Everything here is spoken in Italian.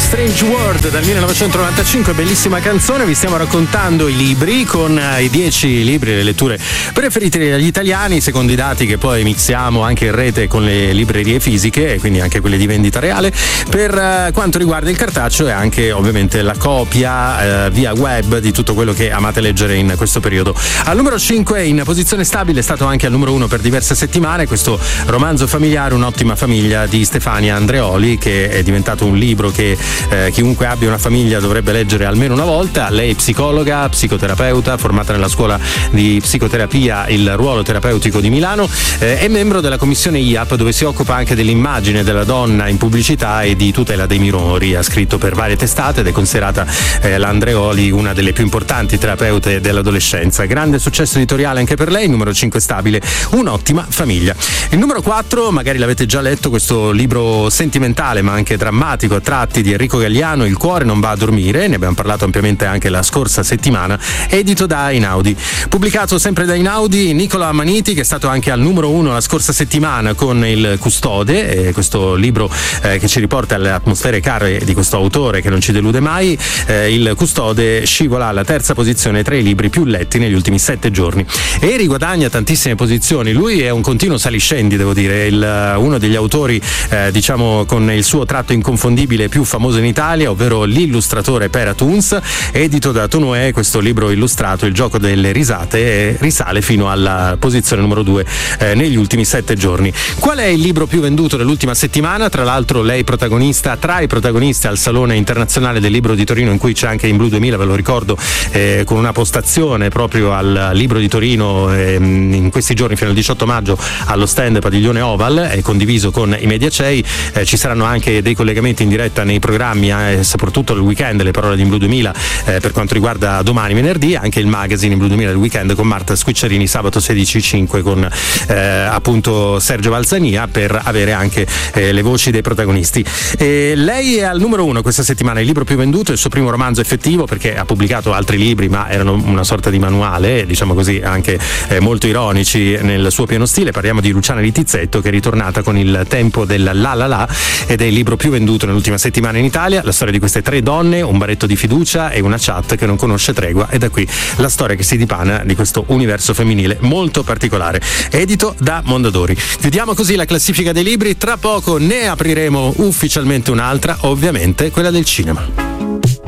Strange World dal 1995, bellissima canzone. Vi stiamo raccontando i libri con i 10 libri e le letture preferite dagli italiani, secondo i dati che poi mixiamo anche in rete con le librerie fisiche e quindi anche quelle di vendita reale. Per quanto riguarda il cartaceo e anche ovviamente la copia via web di tutto quello che amate leggere in questo periodo. Al numero 5, in posizione stabile, è stato anche al numero 1 per diverse settimane questo romanzo familiare, Un'ottima famiglia, di Stefania Andreoli, che è diventato un libro che chiunque abbia una famiglia dovrebbe leggere almeno una volta. Lei è psicologa, psicoterapeuta, formata nella scuola di psicoterapia Il Ruolo Terapeutico di Milano, è membro della commissione IAP, dove si occupa anche dell'immagine della donna in pubblicità e di tutela dei minori. Ha scritto per varie testate ed è considerata la Andreoli una delle più importanti terapeute dell'adolescenza. Grande successo editoriale anche per lei. Numero 5 stabile, Un'ottima famiglia. Il numero 4, magari l'avete già letto, questo libro sentimentale ma anche drammatico a tratti di Enrico Galliano, Il cuore non va a dormire, ne abbiamo parlato ampiamente anche la scorsa settimana, edito da Einaudi. Pubblicato sempre da Einaudi, Nicola Amaniti, che è stato anche al numero 1 la scorsa settimana con Il custode, questo libro che ci riporta alle atmosfere care di questo autore che non ci delude mai. Il custode scivola alla terza posizione tra i libri più letti negli ultimi 7 giorni e riguadagna tantissime posizioni. Lui è un continuo saliscendi, devo dire, uno degli autori diciamo con il suo tratto inconfondibile più famoso in Italia, ovvero L'illustratore per Atuns, edito da Tonoe. Questo libro illustrato, Il gioco delle risate, risale fino alla posizione numero 2 negli ultimi 7 giorni. Qual è il libro più venduto dell'ultima settimana? Tra l'altro lei protagonista, tra i protagonisti al Salone Internazionale del Libro di Torino, in cui c'è anche In Blu 2000, ve lo ricordo, con una postazione proprio al Libro di Torino in questi giorni fino al 18 maggio allo stand Padiglione Oval, condiviso con i Mediacei. Ci saranno anche dei collegamenti in diretta nei programmi, soprattutto il weekend, le parole di In Blu 2000 per quanto riguarda domani venerdì, anche il magazine In Blu 2000 del weekend con Marta Squiccerini sabato 16.05 con appunto Sergio Valzania, per avere anche le voci dei protagonisti. Lei è al numero 1 questa settimana, il libro più venduto, il suo primo romanzo effettivo, perché ha pubblicato altri libri ma erano una sorta di manuale, diciamo così, anche molto ironici nel suo pieno stile. Parliamo di Luciana Littizzetto, che è ritornata con Il tempo della la la la ed è il libro più venduto nell'ultima settimana in Italia. La storia di queste 3 donne, un baretto di fiducia e una chat che non conosce tregua, e da qui la storia che si dipana di questo universo femminile molto particolare, edito da Mondadori. Chiudiamo così la classifica dei libri, tra poco ne apriremo ufficialmente un'altra, ovviamente quella del cinema.